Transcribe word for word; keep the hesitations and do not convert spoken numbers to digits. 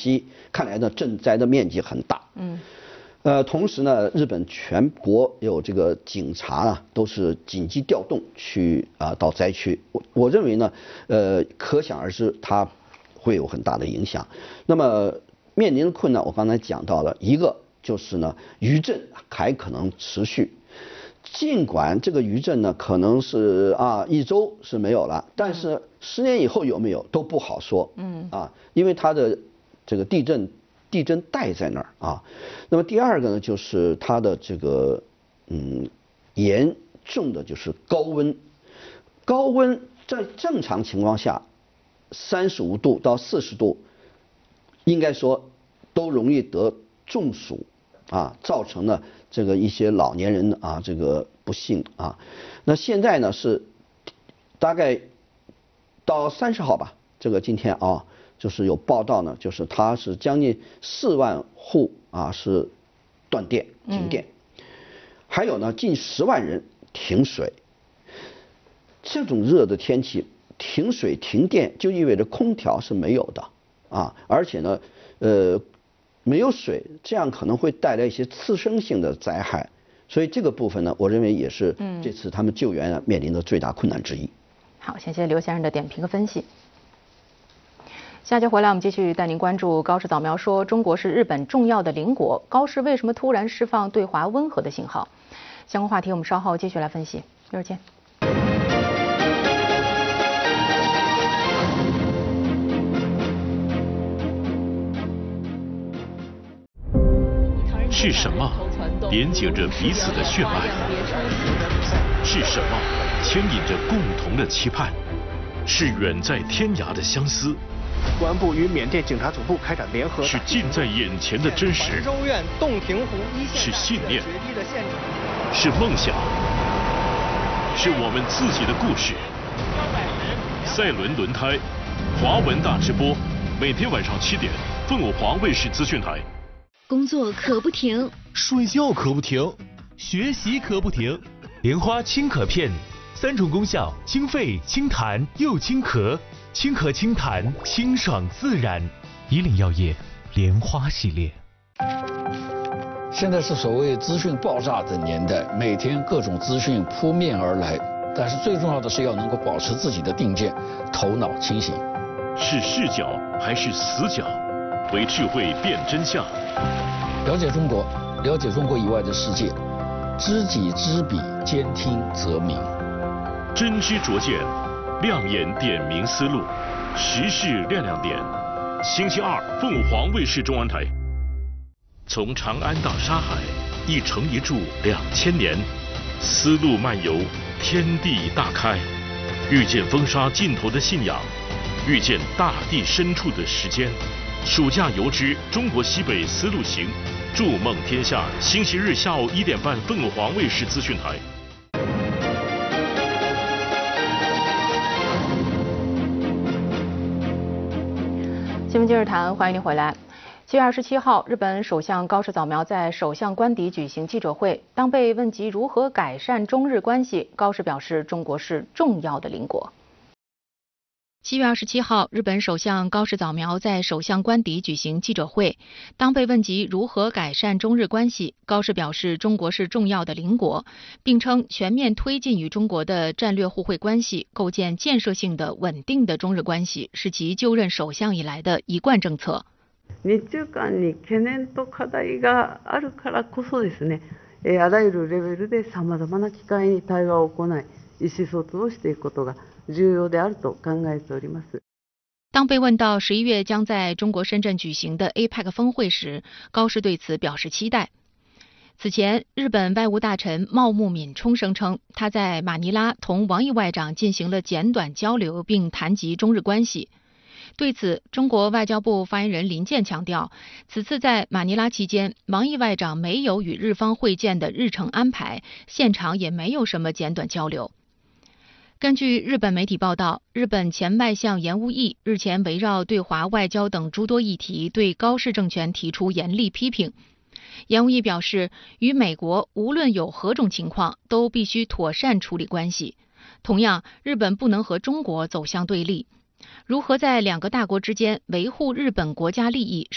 西，看来呢赈灾的面积很大。 嗯。 呃，同时呢，日本全国有这个警察啊，都是紧急调动去啊、呃、到灾区。我我认为呢，呃，可想而知，它会有很大的影响。那么面临的困难，我刚才讲到了一个，就是呢，余震还可能持续。尽管这个余震呢，可能是啊一周是没有了，但是十年以后有没有都不好说。嗯啊，因为它的这个地震。地震带在那儿啊，那么第二个呢，就是它的这个嗯严重的就是高温，高温在正常情况下，三十五度到四十度，应该说都容易得中暑啊，造成了这个一些老年人啊这个不幸啊。那现在呢是大概到三十号吧，这个今天啊。就是有报道呢，就是它是将近四万户啊是断电停电，嗯、还有呢近十万人停水。这种热的天气停水停电就意味着空调是没有的啊，而且呢呃没有水，这样可能会带来一些次生性的灾害。所以这个部分呢，我认为也是这次他们救援啊面临的最大困难之一。 好，谢谢刘先生的点评和分析。下节回来，我们继续带您关注高市早苗说中国是日本重要的邻国，高市为什么突然释放对华温和的信号？相关话题我们稍后继续来分析。一会儿见。 是什么连接着彼此的血脉？是什么牵引着共同的期盼？是远在天涯的相思。 公安部与缅甸警察总部开展联合， 是近在眼前的真实， 州院洞庭湖一线， 是信念，是梦想，是我们自己的故事。赛轮轮胎，华文大直播，每天晚上七点，凤凰华卫视资讯台。 工作可不停， 睡觉可不停，学习可不停。莲花清咳片，三种功效：清肺、清痰又清咳。清咳清痰，清爽自然。以岭药业莲花系列。 现在是所谓资讯爆炸的年代，每天各种资讯扑面而来，但是最重要的是要能够保持自己的定见，头脑清醒。 是视角还是死角？为智慧辨真相。 了解中国，了解中国以外的世界，知己知彼，兼听则明。 真知灼见。亮眼点明思路，时事亮亮点。星期二，凤凰卫视中文台。从长安到沙海，一城一柱两千年，丝路漫游，天地大开。遇见风沙尽头的信仰，遇见大地深处的时间。暑假游之中国西北丝路行，筑梦天下。星期日下午一点半，凤凰卫视资讯台。 新闻今日谈，欢迎您回来。七月二十七号，日本首相高市早苗在首相官邸举行记者会，当被问及如何改善中日关系，高市表示中国是重要的邻国。七月二十七号，日本首相高市早苗在首相官邸举行记者会，当被问及如何改善中日关系，高市表示中国是重要的邻国，并称全面推进与中国的战略互惠关系，构建建設性的稳定的中日关系，是其就任首相以来的一贯政策。 日中間に懸念と課題があるからこそですね、あらゆるレベルでさまざまな機会に対話を行い、意思疎通をしていくことが重要であると考えております。 当被问到十一月将在中国深圳举行的 A P E C 峰会时，高市对此表示期待。此前，日本外务大臣茂木敏充声称，他在马尼拉同王毅外长进行了简短交流，并谈及中日关系。对此，中国外交部发言人林健强调，此次在马尼拉期间，王毅外长没有与日方会见的日程安排，现场也没有什么简短交流。根据日本媒体报道，日本前外相岩屋义日前围绕对华外交等诸多议题对高市政权提出严厉批评。岩屋义表示，与美国无论有何种情况，都必须妥善处理关系。同样，日本不能和中国走向对立。如何在两个大国之间维护日本国家利益